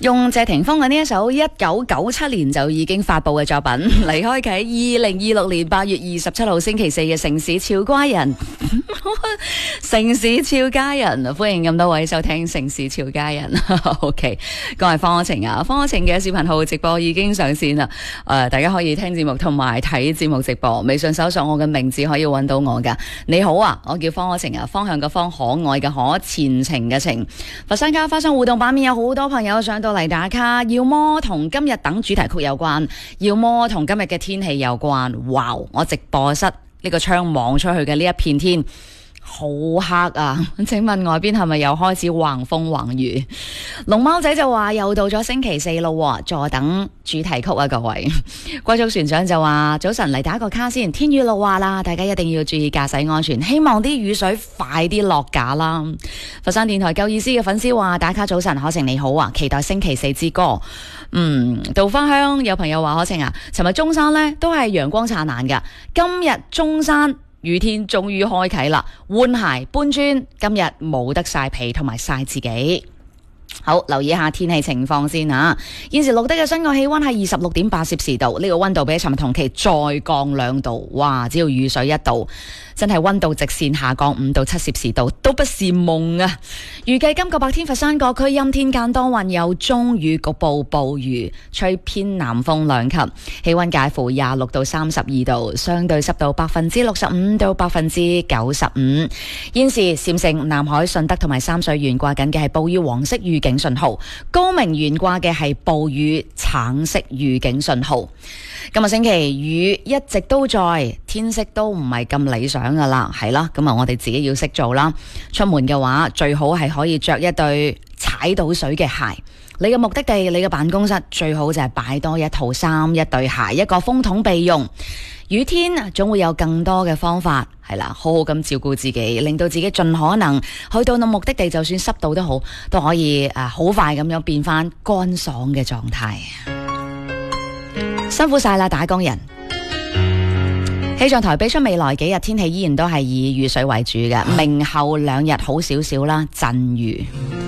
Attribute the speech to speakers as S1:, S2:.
S1: 用謝霆鋒嘅呢一首1997年就已經發布嘅作品嚟開啟2026年8月27號星期四嘅城市俏佳人城市俏佳人，歡迎咁多位收聽城市俏佳人OK， 我係方可晴啊，方可晴嘅視頻號直播已經上線啦，大家可以聽節目同埋睇節目直播，微信搜索我嘅名字可以揾到我噶。你好啊，我叫方可晴啊，方向嘅方，可愛嘅可，前程嘅程。佛山卡花生互動版面有好多朋友上到嚟打卡，要麼同今日等主題曲有關，要麼同今日嘅天氣有關。哇！我直播室呢個窗望出去嘅呢一片天好黑啊！請問外邊係咪又開始橫風橫雨？龍貓仔就話又到咗星期四咯，坐等主題曲啊！各位貴族船長就話早晨嚟打個卡先，天雨路滑啦，大家一定要注意駕駛安全，希望啲雨水快啲落架啦。佛山電台夠意思嘅粉絲話打卡早晨，可晴你好啊，期待星期四之歌。稻花香有朋友話可晴啊，尋日中山呢都係陽光燦爛噶，今日中山雨天終於開啟啦，換鞋搬磚，今日冇得曬被同埋曬自己。好，留意一下天氣情況先啊！現時錄得嘅室外氣溫係26.8攝氏度，呢個溫度比尋日同期再降2度。哇！只要雨水1度，真係溫度直線下降5到7攝氏度，都不是夢啊！預計今個白天佛山各區陰天間多雲有中雨，局部暴雨，吹偏南風2級，氣溫介乎26到32度，相對濕度65%到95%。現時禪城、南海、順德同埋三水懸掛緊嘅係暴雨黃色預警信號，高明懸掛嘅係暴雨橙色預警信號。今日星期雨一直都在，天色都唔係咁理想噶啦，係啦，咁啊我哋自己要識做啦。出門嘅話最好係可以着一對踩到水嘅鞋。你嘅目的地、你嘅辦公室最好就係擺多一套衫、一對鞋、一個風筒備用。雨天總會有更多嘅方法，係啦，好好咁照顧自己，令到自己盡可能去到目的地，就算濕度都好，都可以好快咁樣變翻乾爽嘅狀態。辛苦晒啦，打工人。氣象台俾出未來幾日天氣依然都係以雨水為主嘅，明後2日好少少啦，陣雨。